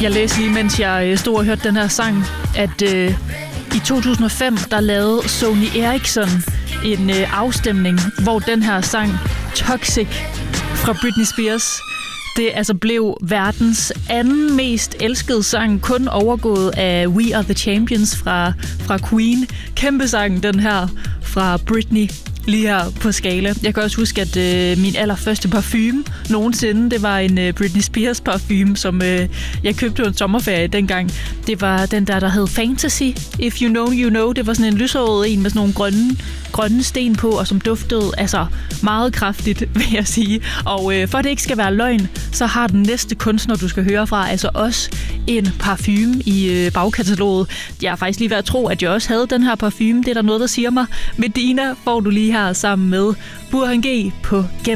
Jeg læste lige, mens jeg stod og hørte den her sang, at i 2005, der lavede Sony Ericsson en afstemning, hvor den her sang Toxic fra Britney Spears, det altså blev verdens anden mest elskede sang, kun overgået af We Are The Champions fra Queen. Kæmpe sang, den her fra Britney. Lige her på Skala. Jeg kan også huske, at min allerførste parfume nogensinde, det var en Britney Spears parfume, som jeg købte på en sommerferie dengang. Det var den der hed Fantasy. If you know, you know. Det var sådan en lyserød en med sådan nogle grønne sten på, og som duftede altså meget kraftigt, vil jeg sige. Og for at det ikke skal være løgn, så har den næste kunstner, du skal høre fra, altså også en parfume i bagkataloget. Jeg er faktisk lige ved at tro, at jeg også havde den her parfume. Det er der noget, der siger mig. Medina får du lige her sammen med Burhan G på